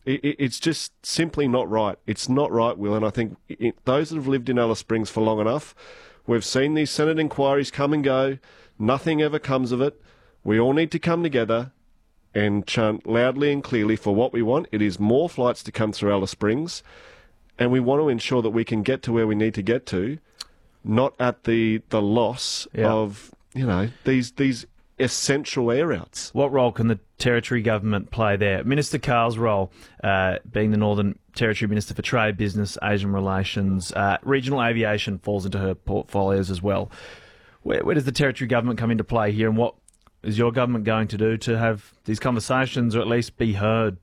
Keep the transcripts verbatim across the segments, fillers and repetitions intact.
It, it, it's just simply not right. It's not right, Will, and I think it, those that have lived in Alice Springs for long enough, we've seen these Senate inquiries come and go. Nothing ever comes of it. We all need to come together and chant loudly and clearly for what we want. It is more flights to come through Alice Springs, and we want to ensure that we can get to where we need to get to, not at the the loss yeah. of, you know, these these essential air routes. What role can the Territory government play there? Minister Carl's role, uh, being the Northern Territory Minister for Trade, Business, Asian Relations, uh, regional aviation falls into her portfolios as well. Where, where does the Territory government come into play here, and what is your government going to do to have these conversations, or at least be heard?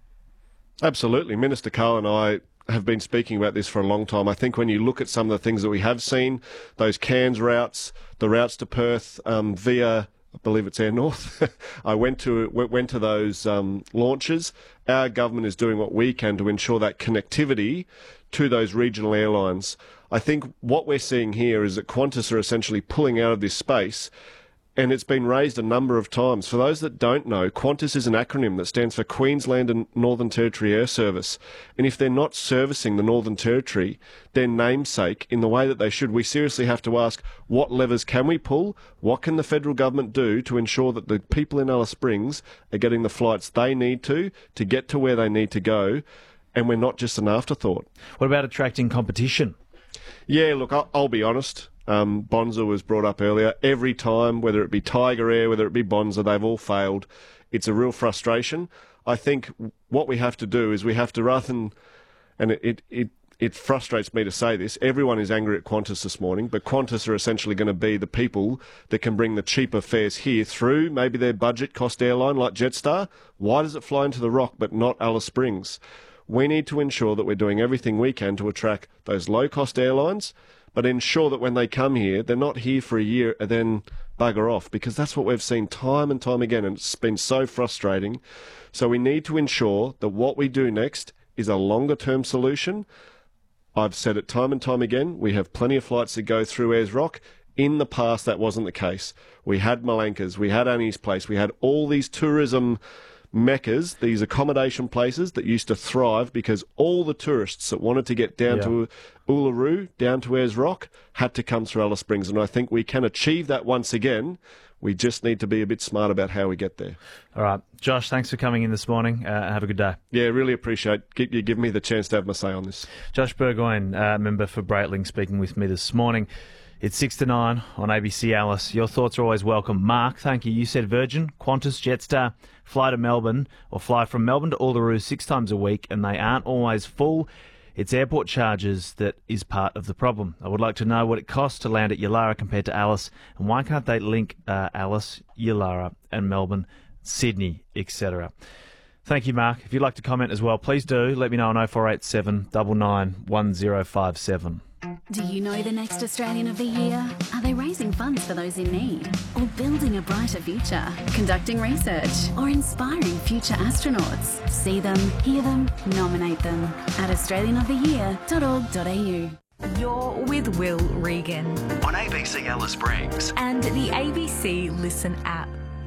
Absolutely. Minister Carl and I have been speaking about this for a long time. I think when you look at some of the things that we have seen, those Cairns routes, the routes to Perth um, via, I believe it's Air North, I went to went to those um, launches. Our government is doing what we can to ensure that connectivity to those regional airlines. I think what we're seeing here is that Qantas are essentially pulling out of this space, and it's been raised a number of times. For those that don't know, Qantas is an acronym that stands for Queensland and Northern Territory Air Service. And if they're not servicing the Northern Territory, their namesake, in the way that they should, we seriously have to ask, what levers can we pull? What can the federal government do to ensure that the people in Alice Springs are getting the flights they need to, to get to where they need to go, and we're not just an afterthought? What about attracting competition? Yeah, look, I'll, I'll be honest. Um, Bonza was brought up earlier. Every time, whether it be Tiger Air, whether it be Bonza, they've all failed. It's a real frustration. I think what we have to do is we have to, rather than, and it, it, it, it frustrates me to say this, everyone is angry at Qantas this morning, but Qantas are essentially going to be the people that can bring the cheaper fares here through maybe their budget cost airline like Jetstar. Why does it fly into the Rock but not Alice Springs? We need to ensure that we're doing everything we can to attract those low-cost airlines, but ensure that when they come here, they're not here for a year and then bugger off, because that's what we've seen time and time again, and it's been so frustrating. So we need to ensure that what we do next is a longer-term solution. I've said it time and time again, we have plenty of flights that go through Ayers Rock. In the past, that wasn't the case. We had Malankas, we had Annie's Place, we had all these tourism meccas, these accommodation places that used to thrive because all the tourists that wanted to get down yeah. to Uluru, down to Ayers Rock, had to come through Alice Springs. And I think we can achieve that once again. We just need to be a bit smart about how we get there. All right. Josh, thanks for coming in this morning. Uh, have a good day. Yeah, really appreciate you giving me the chance to have my say on this. Josh Burgoyne, uh, member for Breitling, speaking with me this morning. It's six to nine on A B C Alice. Your thoughts are always welcome. Mark, thank you. You said Virgin, Qantas, Jetstar fly to Melbourne or fly from Melbourne to Uluru six times a week, and they aren't always full. It's airport charges that is part of the problem. I would like to know what it costs to land at Yulara compared to Alice, and why can't they link uh, Alice, Yulara and Melbourne, Sydney, et cetera. Thank you, Mark. If you'd like to comment as well, please do. Let me know on oh four eight seven, nine nine, one oh five seven. Do you know the next Australian of the Year? Are they raising funds for those in need? Or building a brighter future? Conducting research? Or inspiring future astronauts? See them, hear them, nominate them at australian of the year dot org dot a u. You're with Will Regan on A B C Alice Springs and the A B C Listen app.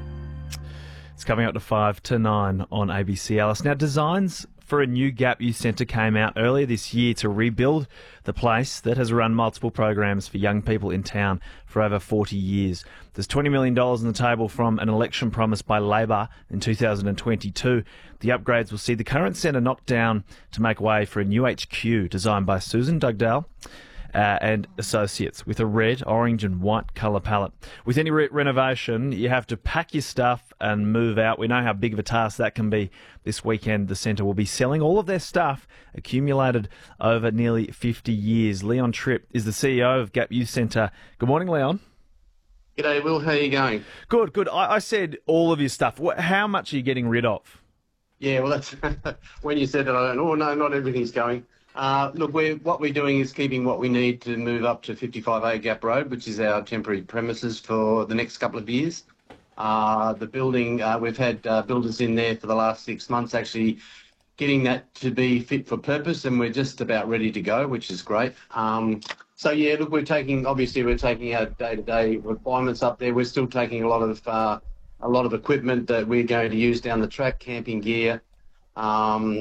It's coming up to five to nine on A B C Alice. Now, designs for a new Gap Youth Centre came out earlier this year to rebuild the place that has run multiple programs for young people in town for over forty years. There's twenty million dollars on the table from an election promise by Labor in two thousand twenty-two. The upgrades will see the current centre knocked down to make way for a new H Q designed by Susan Dugdale Uh, and Associates with a red, orange and white colour palette. With any re- renovation, you have to pack your stuff and move out. We know how big of a task that can be. This weekend, the centre will be selling all of their stuff accumulated over nearly fifty years. Leon Tripp is the C E O of Gap Youth Centre. Good morning, Leon. G'day, Will. How are you going? Good, good. I, I said all of your stuff. What, how much are you getting rid of? Yeah, well, that's when you said that, I don't know. Oh, no, not everything's going. Uh, look, we're, what we're doing is keeping what we need to move up to fifty-five A Gap Road, which is our temporary premises for the next couple of years. Uh, the building, uh, we've had uh, builders in there for the last six months actually getting that to be fit for purpose, and we're just about ready to go, which is great. Um, so, yeah, look, we're taking, obviously we're taking our day-to-day requirements up there. We're still taking a lot of, uh, a lot of equipment that we're going to use down the track, camping gear, um,